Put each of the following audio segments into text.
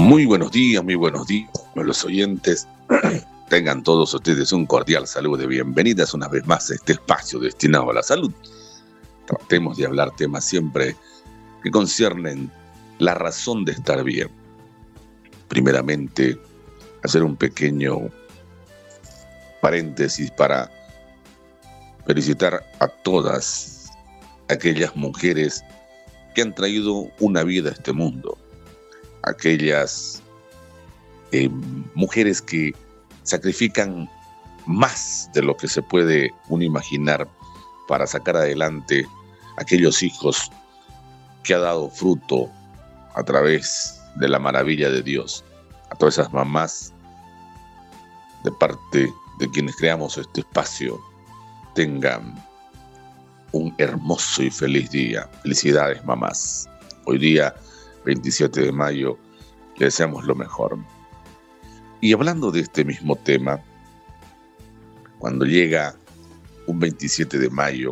muy buenos días, los oyentes. Tengan todos ustedes un cordial saludo de bienvenidas una vez más a este espacio destinado a la salud. Tratemos de hablar temas siempre que conciernen la razón de estar bien. Primeramente, hacer un pequeño paréntesis para felicitar a todas aquellas mujeres que han traído una vida a este mundo. Aquellas mujeres que sacrifican más de lo que se puede uno imaginar para sacar adelante aquellos hijos que ha dado fruto a través de la maravilla de Dios. A todas esas mamás, de parte de quienes creamos este espacio, tengan un hermoso y feliz día. Felicidades, mamás. Hoy día, 27 de mayo, le deseamos lo mejor. Y hablando de este mismo tema, cuando llega un 27 de mayo,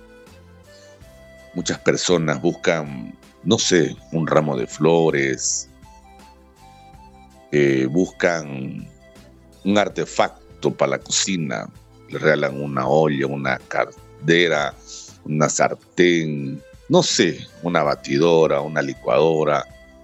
muchas personas buscan, no sé, un ramo de flores, buscan un artefacto para la cocina, le regalan una olla, una caldera, una sartén, no sé, una batidora, una licuadora.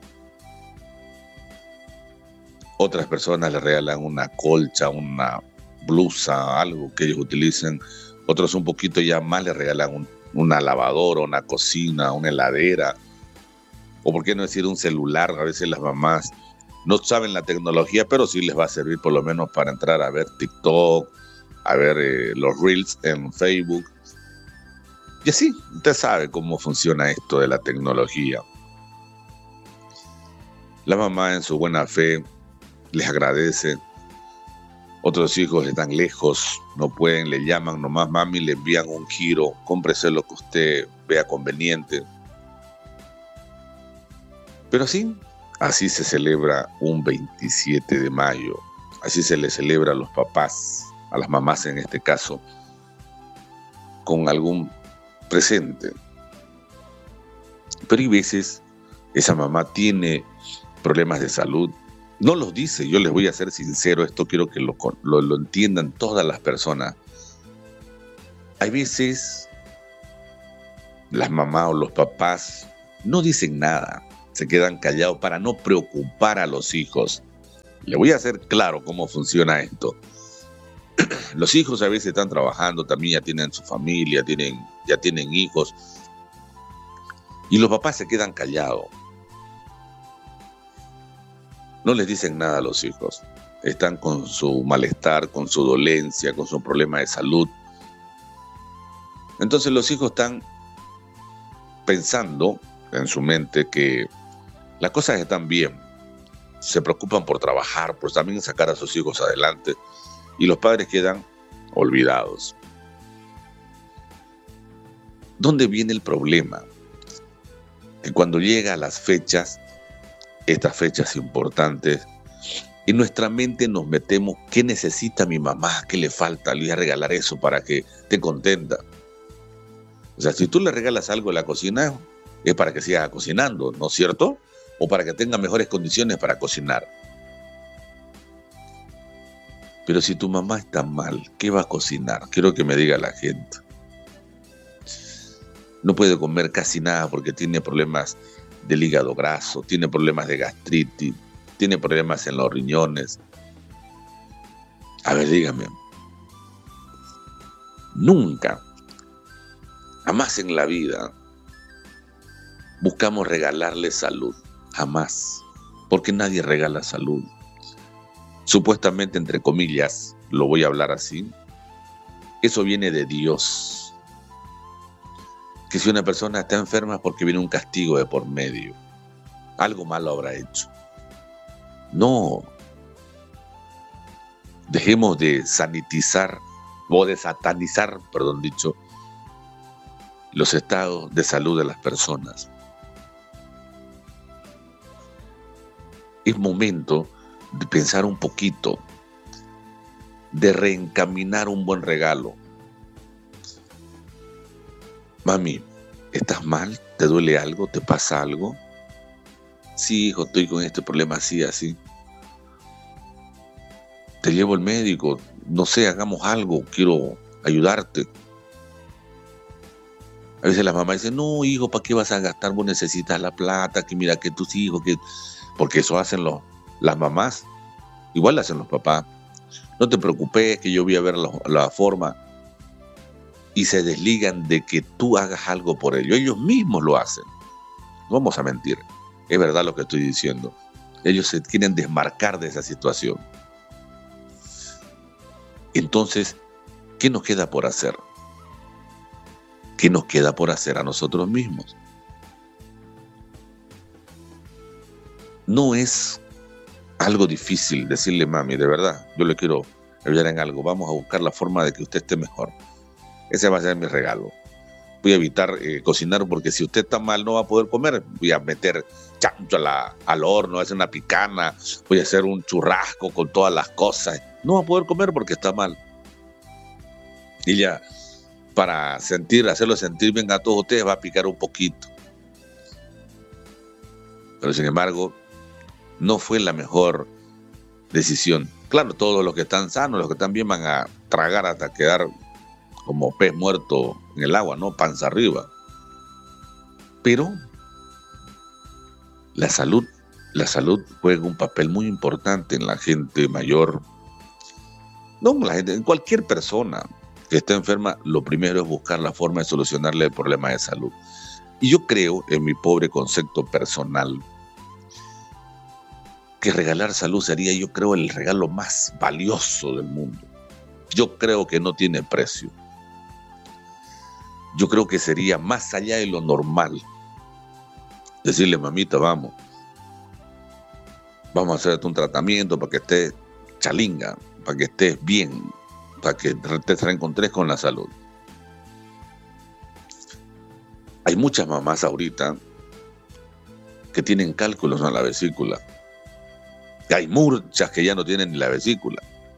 Otras personas le regalan una colcha, una blusa, algo que ellos utilicen. Otros un poquito ya más le regalan una lavadora, una cocina, una heladera. O por qué no decir un celular. A veces las mamás no saben la tecnología, pero sí les va a servir por lo menos para entrar a ver TikTok, a ver los Reels en Facebook. Y así, usted sabe cómo funciona esto de la tecnología. La mamá en su buena fe les agradece. Otros hijos están lejos, no pueden, le llaman nomás, mami, le envían un giro, cómprese lo que usted vea conveniente. Pero así se celebra un 27 de mayo. Así se le celebra a los papás, a las mamás en este caso, con algún presente. Pero hay veces esa mamá tiene problemas de salud. No los dice, yo les voy a ser sincero, esto quiero que lo entiendan todas las personas. Hay veces las mamás o los papás no dicen nada, se quedan callados para no preocupar a los hijos. Le voy a hacer claro cómo funciona esto. Los hijos a veces están trabajando, también ya tienen su familia, ya tienen hijos, y los papás se quedan callados. No les dicen nada a los hijos. Están con su malestar, con su dolencia, con su problema de salud. Entonces los hijos están pensando en su mente que las cosas están bien. Se preocupan por trabajar, por también sacar a sus hijos adelante. Y los padres quedan olvidados. ¿Dónde viene el problema? Que cuando llega a las fechas, estas fechas importantes, en nuestra mente nos metemos, ¿qué necesita mi mamá? ¿Qué le falta? Le voy a regalar eso para que esté contenta. O sea, si tú le regalas algo en la cocina, es para que siga cocinando, ¿no es cierto? O para que tenga mejores condiciones para cocinar. Pero si tu mamá está mal, ¿qué va a cocinar? Quiero que me diga la gente. No puede comer casi nada porque tiene problemas del hígado graso, tiene problemas de gastritis, tiene problemas en los riñones. A ver, dígame. Nunca, jamás en la vida, buscamos regalarle salud. Jamás. Porque nadie regala salud. Supuestamente, entre comillas, lo voy a hablar así, eso viene de Dios. Que si una persona está enferma es porque viene un castigo de por medio. Algo malo habrá hecho. No. Dejemos de sanitizar o de satanizar, los estados de salud de las personas. Es momento de pensar un poquito, de reencaminar un buen regalo. Mami, ¿estás mal? ¿Te duele algo? ¿Te pasa algo? Sí, hijo, estoy con este problema así, así. Te llevo al médico, no sé, hagamos algo, quiero ayudarte. A veces las mamás dicen, no, hijo, ¿para qué vas a gastar? Vos necesitas la plata, que mira que tus hijos, que... Porque eso hacen las mamás, igual lo hacen los papás. No te preocupes, que yo voy a ver la forma. Y se desligan de que tú hagas algo por ellos. Ellos mismos lo hacen. No vamos a mentir. Es verdad lo que estoy diciendo. Ellos se quieren desmarcar de esa situación. Entonces, ¿qué nos queda por hacer? ¿Qué nos queda por hacer a nosotros mismos? No es algo difícil decirle, mami, de verdad, yo le quiero ayudar en algo. Vamos a buscar la forma de que usted esté mejor. Ese va a ser mi regalo. Voy a evitar cocinar porque si usted está mal no va a poder comer. Voy a meter chancho al horno, hacer una picana, voy a hacer un churrasco con todas las cosas. No va a poder comer porque está mal. Y ya, para hacerlo sentir bien a todos ustedes, va a picar un poquito. Pero sin embargo, no fue la mejor decisión. Claro, todos los que están sanos, los que están bien, van a tragar hasta quedar como pez muerto en el agua, ¿no? Panza arriba. Pero la salud juega un papel muy importante en la gente mayor. No, en cualquier persona que esté enferma, lo primero es buscar la forma de solucionarle el problema de salud. Y yo creo, en mi pobre concepto personal, que regalar salud sería, yo creo, el regalo más valioso del mundo. Yo creo que no tiene precio. Yo creo que sería más allá de lo normal decirle, mamita, vamos a hacerte un tratamiento para que estés chalinga, para que estés bien, para que te reencontres con la salud. Hay muchas mamás ahorita que tienen cálculos en la vesícula. Hay muchas que ya no tienen ni la vesícula.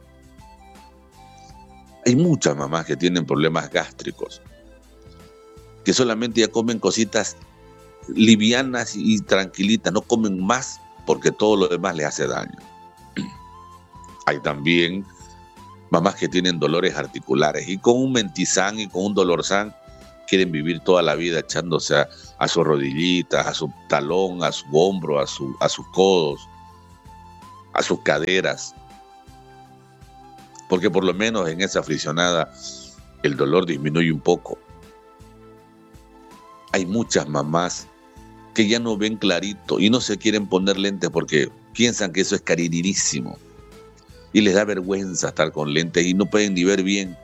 Hay muchas mamás que tienen problemas gástricos, que solamente ya comen cositas livianas y tranquilitas, no comen más porque todo lo demás les hace daño. Hay también mamás que tienen dolores articulares y con un Mentizan y con un Dolorzan quieren vivir toda la vida echándose a sus rodillitas, a su talón, a su hombro, a sus codos, a sus caderas, porque por lo menos en esa friccionada el dolor disminuye un poco. Hay muchas mamás que ya no ven clarito y no se quieren poner lentes porque piensan que eso es cariñísimo y les da vergüenza estar con lentes y no pueden ni ver bien.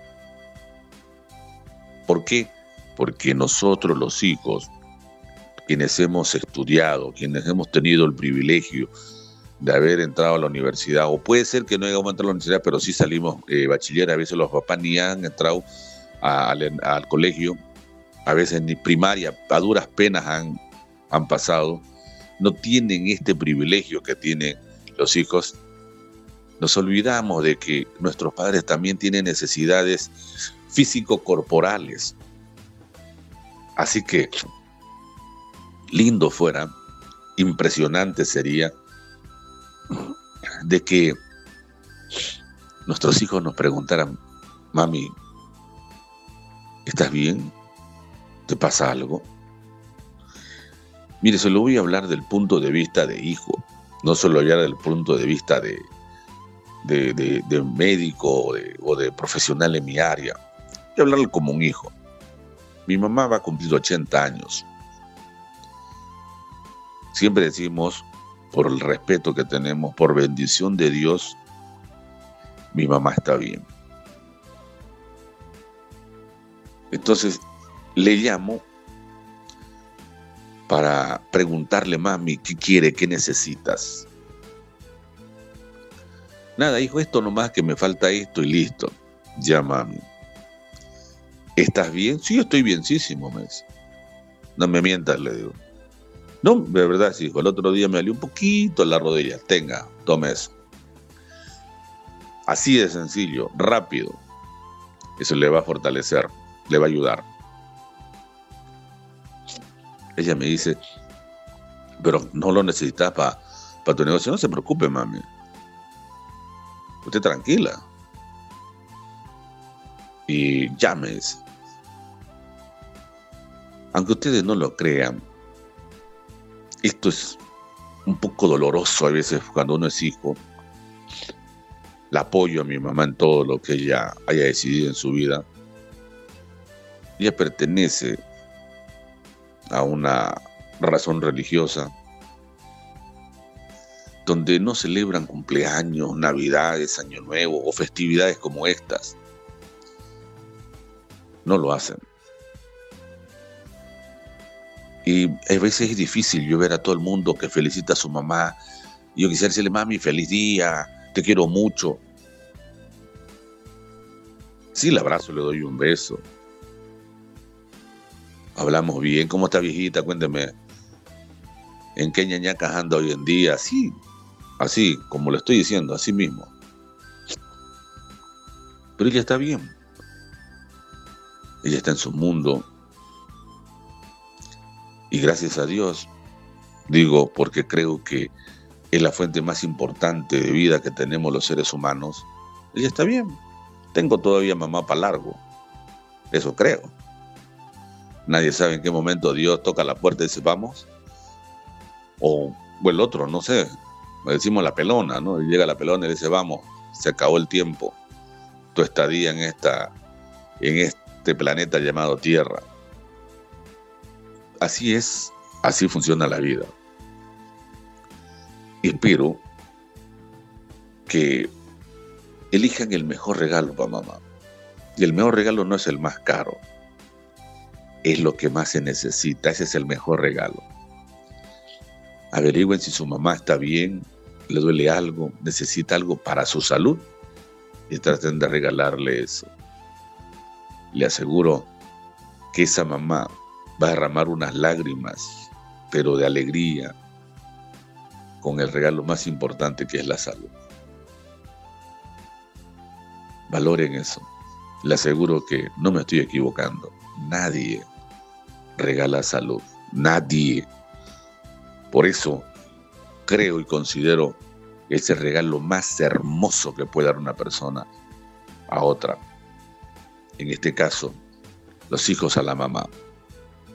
¿Por qué? Porque nosotros los hijos, quienes hemos estudiado, quienes hemos tenido el privilegio de haber entrado a la universidad, o puede ser que no hayamos entrado a la universidad, pero sí salimos bachiller, a veces los papás ni han entrado al colegio, a veces ni primaria, a duras penas han pasado, no tienen este privilegio que tienen los hijos. Nos olvidamos de que nuestros padres también tienen necesidades físico-corporales. Así que lindo fuera, impresionante sería de que nuestros hijos nos preguntaran, mami, ¿estás bien? ¿Te pasa algo? Mire, se lo voy a hablar del punto de vista de hijo, no solo hablar del punto de vista de médico o de profesional en mi área. Voy a hablarle como un hijo. Mi mamá va a cumplir 80 años. Siempre decimos, por el respeto que tenemos, por bendición de Dios, mi mamá está bien. Entonces, le llamo para preguntarle, mami, ¿qué quiere? ¿Qué necesitas? Nada, hijo, esto nomás, que me falta esto y listo. Ya, mami. ¿Estás bien? Sí, yo estoy bienísimo, me dice. No me mientas, le digo. No, de verdad, sí, hijo. El otro día me dolió un poquito la rodilla. Tenga, tome eso. Así de sencillo, rápido. Eso le va a fortalecer, le va a ayudar. Ella me dice, pero no lo necesitas para tu negocio. No se preocupe, mami. Usted tranquila. Y llámese. Aunque ustedes no lo crean, esto es un poco doloroso a veces cuando uno es hijo. La apoyo a mi mamá en todo lo que ella haya decidido en su vida. Ella pertenece a una razón religiosa donde no celebran cumpleaños, navidades, año nuevo o festividades como estas. No lo hacen. Y a veces es difícil yo ver a todo el mundo que felicita a su mamá. Y yo quisiera decirle, mami, feliz día, te quiero mucho. Sí, le abrazo, le doy un beso. Hablamos bien. ¿Cómo está, viejita? Cuénteme. ¿En qué ñañacas anda hoy en día? Sí, así, como le estoy diciendo, así mismo. Pero ella está bien. Ella está en su mundo. Y gracias a Dios, digo, porque creo que es la fuente más importante de vida que tenemos los seres humanos. Ella está bien. Tengo todavía mamá para largo. Eso creo. Nadie sabe en qué momento Dios toca la puerta y dice, vamos. O el otro, no sé. Decimos la pelona, ¿no? Y llega la pelona y dice, vamos, se acabó el tiempo. Tu estadía en este planeta llamado Tierra. Así es, así funciona la vida. Y espero que elijan el mejor regalo para mamá. Y el mejor regalo no es el más caro. Es lo que más se necesita. Ese es el mejor regalo. Averigüen si su mamá está bien, le duele algo, necesita algo para su salud. Y traten de regalarle eso. Le aseguro que esa mamá va a derramar unas lágrimas, pero de alegría, con el regalo más importante que es la salud. Valoren eso. Le aseguro que no me estoy equivocando. Nadie regala salud. Nadie. Por eso creo y considero que es el regalo más hermoso que puede dar una persona a otra. En este caso, los hijos a la mamá.